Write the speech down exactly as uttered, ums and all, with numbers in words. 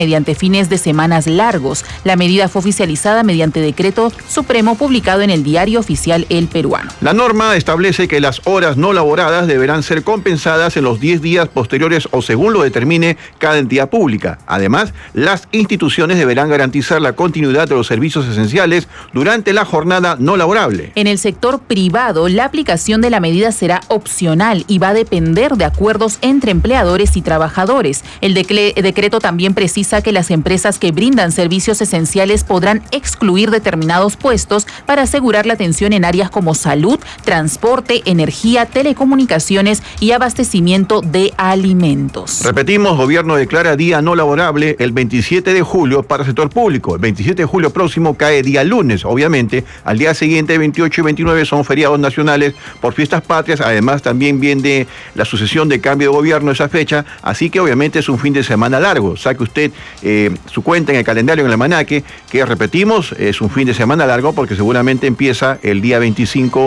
mediante fines de semanas largos. La medida fue oficializada mediante decreto supremo publicado en el Diario Oficial El Peruano. La norma establece que las horas no laboradas deberán ser compensadas en los diez días posteriores o según lo determine cada entidad pública. Además, las instituciones deberán garantizar la continuidad de los servicios esenciales durante la jornada no laborable. En el sector privado, la aplicación de la medida será opcional y va a depender de acuerdos entre empleadores y trabajadores. El decreto también precisa que las empresas que brindan servicios esenciales podrán excluir determinados puestos para asegurar la atención en áreas como salud, transporte, energía, telecomunicaciones y abastecimiento de alimentos. Repetimos, gobierno declara día no laborable el veintisiete de julio para el sector público. El veintisiete de julio próximo cae día lunes, obviamente. Al día siguiente, veintiocho y veintinueve, son feriados nacionales por fiestas patrias. Además, también viene la sucesión de cambio de gobierno esa fecha, así que obviamente es un fin de semana largo. Saque usted eh, su cuenta en el calendario, en el almanaque, que repetimos, es un fin de semana largo porque seguramente empieza el día veinticinco